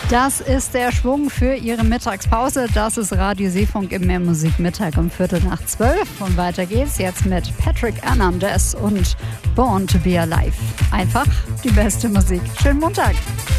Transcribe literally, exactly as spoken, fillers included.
Das ist der Schwung für Ihre Mittagspause. Das ist Radio Seefunk im Mehr Musik Mittag um Viertel nach zwölf. Und weiter geht's jetzt mit Patrick Hernandez und Born to be Alive. Einfach die beste Musik. Schönen Montag.